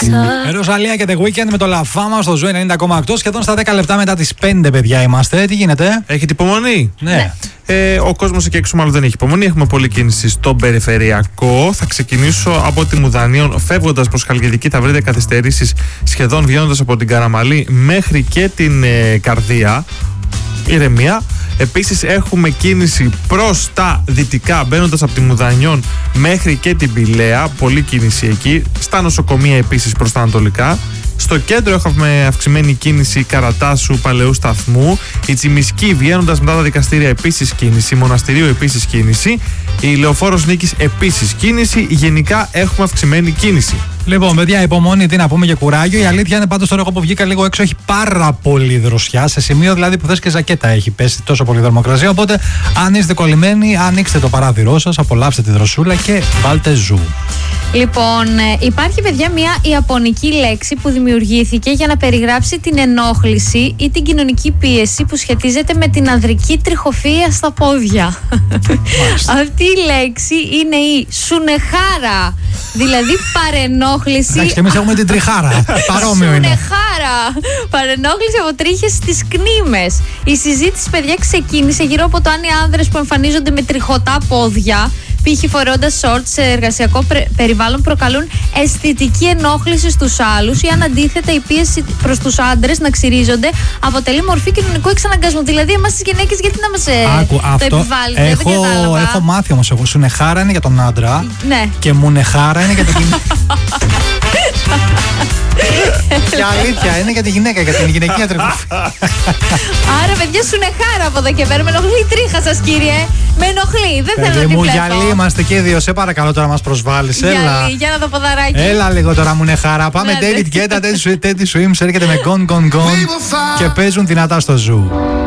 Ροζαλία και The Weeknd με το La Fama στο Zoo 90,8. Σχεδόν στα 10 λεπτά μετά τις 5, παιδιά είμαστε. Τι γίνεται? Έχετε υπομονή? Ναι. Ο κόσμος εκεί έξω μάλλον δεν έχει υπομονή. Έχουμε πολλή κίνηση στον περιφερειακό. Θα ξεκινήσω από τη Μουδανίων. Φεύγοντας προς Χαλκιδική θα βρείτε καθυστερήσεις σχεδόν βγαίνοντας από την Καραμαλή μέχρι και την Καρδία. Ηρεμία. Επίσης έχουμε κίνηση προς τα δυτικά, μπαίνοντας από τη Μουδανιών μέχρι και την Πηλαία. Πολλή κίνηση εκεί. Στα νοσοκομεία επίσης προς τα ανατολικά. Στο κέντρο έχουμε αυξημένη κίνηση Καρατάσου, Παλαιού Σταθμού. Η Τσιμισκή βγαίνοντας μετά τα δικαστήρια επίσης κίνηση. Μοναστηρίου επίσης κίνηση. Η Λεωφόρος Νίκης επίσης κίνηση. Γενικά έχουμε αυξημένη κίνηση. Λοιπόν, παιδιά, υπομονή, τι να πούμε, και κουράγιο. Η αλήθεια είναι πάντως τώρα, εγώ που βγήκα λίγο έξω, έχει πάρα πολύ δροσιά. Σε σημείο δηλαδή που θες και ζακέτα έχει πέσει τόσο πολύ θερμοκρασία. Οπότε, αν είστε κολλημένοι, ανοίξτε το παράθυρό σας, απολαύστε τη δροσούλα και βάλτε ζου. Λοιπόν, υπάρχει, παιδιά, μια ιαπωνική λέξη που δημιουργήθηκε για να περιγράψει την ενόχληση ή την κοινωνική πίεση που σχετίζεται με την ανδρική τριχοφυΐα στα πόδια. Αυτή η λέξη είναι η σουνεχάρα, δηλαδή παρενόχληση. Εντάξει, και εμείς έχουμε την τριχάρα. Παρόμοιο είναι. Σουνεχάρα, παρενόχληση από τρίχες στις κνήμες. Η συζήτηση, παιδιά, ξεκίνησε γύρω από το αν οι άνδρες που εμφανίζονται με τριχωτά πόδια, π.χ. φορώντας σόρτ σε εργασιακό περιβάλλον, προκαλούν αισθητική ενόχληση στους άλλους, ή αν αντίθετα η πίεση προς τους άντρες να ξυρίζονται αποτελεί μορφή κοινωνικού εξαναγκασμού. Δηλαδή, εμάς τις γυναίκες, γιατί να μας το επιβάλλετε? Έχω μάθει όμως εγώ. Σουνεχάρα είναι για τον άντρα, ναι, και μουνεχάρα είναι για την γυναίκα. Και αλήθεια είναι για τη γυναίκα, για την γυναικεία τριχοφυΐα. Άρα, παιδιά, σουνεχάρα από εδώ και πέρα. Με ενοχλεί η τρίχα σας, κύριε. Με ενοχλεί. Δεν θέλω να την βλέπω. Γυαλί είμαστε και οι δύο. Σε παρακαλώ τώρα, μας προσβάλλεις. Έλα. Για να το ποδαράκι. Έλα λίγο τώρα, μουνεχάρα. Πάμε, David Guetta, Teddy Swims έρχεται με Gone Gone Gone και παίζουν δυνατά στο Zoo.